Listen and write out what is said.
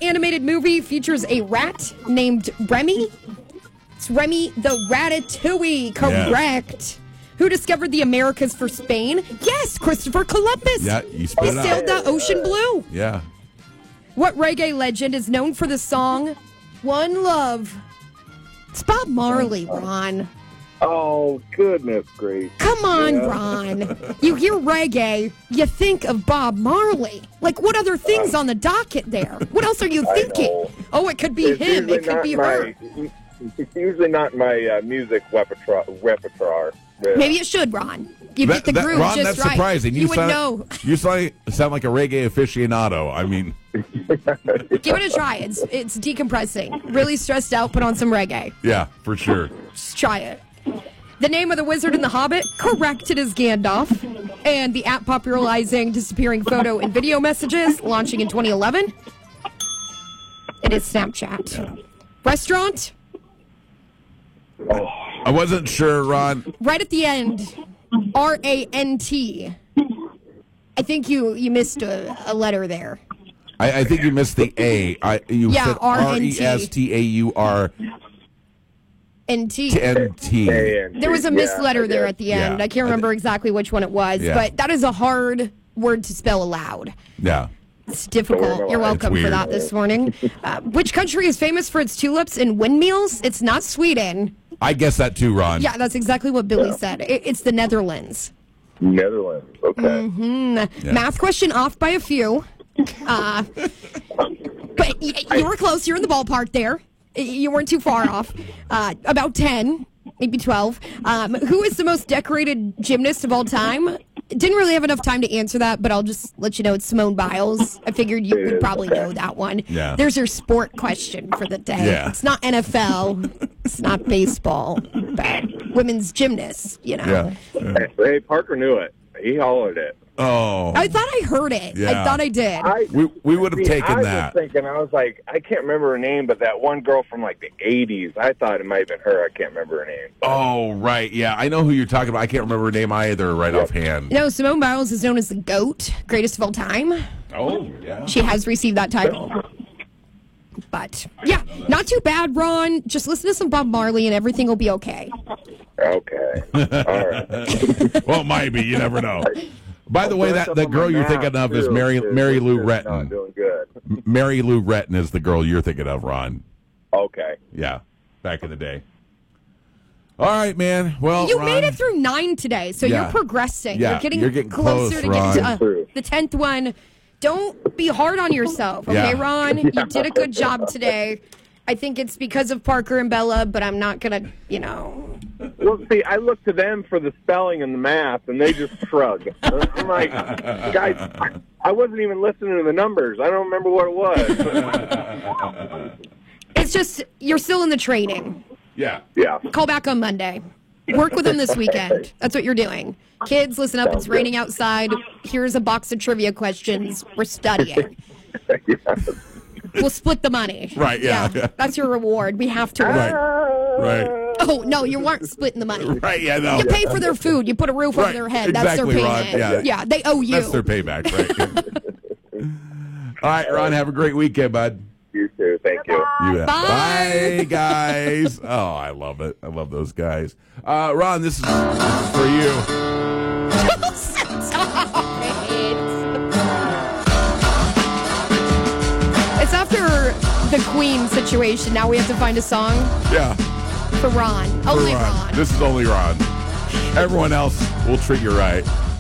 animated movie features a rat named Remy? It's Remy the Ratatouille. Correct. Who discovered the Americas for Spain? Yes, Christopher Columbus. Yeah, you spit He it out. sailed the ocean blue. Yeah. What reggae legend is known for the song One Love? It's Bob Marley, Ron. Oh, goodness gracious. Come on, Ron. You hear reggae, you think of Bob Marley. Like, what other things on the docket there? What else are you thinking? know. Oh, it could be It's him. usually It could not be my- her. It's usually not my music repertoire. Yeah. Maybe it should, Ron. You hit the groove Ron, just that's right. surprising. You would know. You sound like a reggae aficionado. I mean, Give it a try. It's decompressing. Really stressed out, put on some reggae. yeah, for sure. Just try it. The name of the wizard in The Hobbit, correct, it is Gandalf. And the app popularizing disappearing photo and video messages, launching in 2011, it is Snapchat. Yeah. Restaurant, I wasn't sure, Ron. right at the end, RANT. I think you missed a letter there. I think you missed the A. You Yeah, said RNT. RESTAURNT. NT. There was a missed letter there at the end. Yeah. I can't remember exactly which one it was, Yeah. but that is a hard word to spell aloud. Yeah. It's difficult. You're welcome It's for weird. that this morning. Which country is famous for its tulips and windmills? It's not Sweden. I guess that too, Ron. Yeah, that's exactly what Billy said. It's the Netherlands. Netherlands. Okay. Mm-hmm. Yeah. Math question off by a few. But you were close. You're in the ballpark there. You weren't too far off. About 10, maybe 12. Who is the most decorated gymnast of all time? Didn't really have enough time to answer that, but I'll just let you know it's Simone Biles. I figured you would probably know that one. Yeah. There's your sport question for the day. Yeah. It's not NFL. It's not baseball. But women's gymnasts, you know. Yeah. Hey, Parker knew it. He hollered it. Oh. I thought I heard it. Yeah. I thought I did. We would have taken I that. was thinking, I was like, I can't remember her name, but that one girl from like the 80s, I thought it might have been her. I can't remember her name. Oh, right. Yeah, I know who you're talking about. I can't remember her name either right offhand. No, Simone Biles is known as the GOAT, greatest of all time. Oh, yeah. She has received that title. But, yeah, not too bad, Ron. Just listen to some Bob Marley and everything will be okay. Okay. All right. Well, maybe. You never know. By the way, that the girl you're thinking of is Mary Lou Not Retton. doing good. Mary Lou Retton is the girl you're thinking of, Ron. Okay. Yeah, back in the day. All right, man. Well, You Ron, made it through 9 today, so Yeah. you're progressing. Yeah, you're getting closer close, to getting Ron. to the 10th one. Don't be hard on yourself, okay, Yeah. Ron? You did a good job today. I think it's because of Parker and Bella, but I'm not going to, Well, see, I look to them for the spelling and the math, and they just shrug. I'm like, guys, I wasn't even listening to the numbers. I don't remember what it was. It's just, you're still in the training. Yeah. Yeah. Call back on Monday. Work with them this weekend. That's what you're doing. Kids, listen up. It's raining outside. Here's a box of trivia questions. We're studying. We'll split the money. Right, yeah. That's your reward. We have to. Right. Right. Oh, no, you weren't splitting the money. Right, yeah, no. You pay for their food. You put a roof over Right, their head. That's their exactly, Ron. payment. Yeah. They owe you. That's their payback, right? All right, Ron, have a great weekend, bud. You too. Thank you. You bet. Bye. Bye, guys. Oh, I love it. I love those guys. Ron, this is for you. Stop it. It's after the Queen situation. Now we have to find a song Yeah. for Ron. Only For Ron. This is only Ron. Everyone else will treat you right.